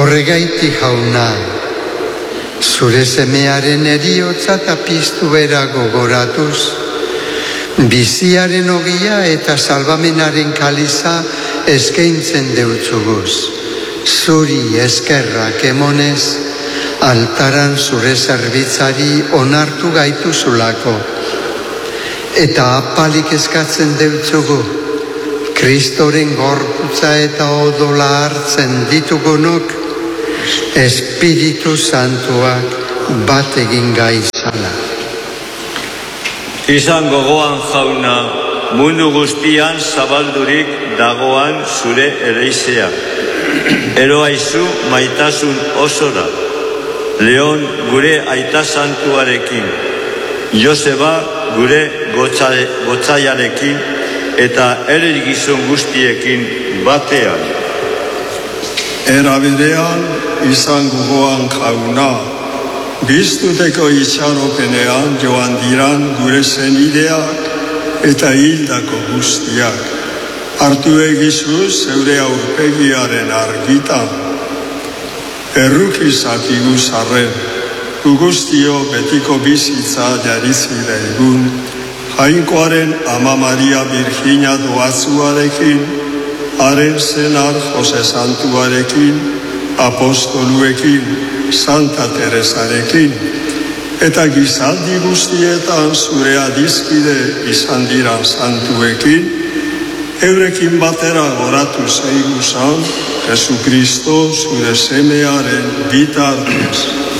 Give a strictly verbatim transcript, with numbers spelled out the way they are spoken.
Horregaiti Jauna, zure semearen eriotza eta piztu bera gogoratuz, biziaren ogia eta salvamenaren kaliza eskaintzen deutzuguz. Zuri eskerrak emonez, altaran zure zerbitzari onartu gaituzulako. Eta apalik eskatzen deutzugu, Kristoren gorputza eta odola hartzen ditugunok, Espiritu Santuak bat egin gaizala. Izan gogoan Jauna, mundu guztian zabaldurik dagoan zure ereizea. Eroaizu maitasun osora, Leon gure aita santuarekin, Joseba gure gotzaiarekin, eta ere gizon guztiekin batean. Era berean, izan gogoan Jauna, biztuteko itxaropenean joan diran gure zenideak eta hildako guztiak. Hartu egizu zeure aurpegiaren argitan. Errukisak iguzarren, guztio betiko bizitza jarizi daigun, Jainkoaren Ama Maria Virginia doazuarekin, haren senar Jose Santuarekin, apostoluekin, Santa Teresarekin, eta gizaldi guztietan zure adizkide izan diran santuekin, eurekin batera goratu zeiguzan, Jesu Kristo zure semearen bitartez.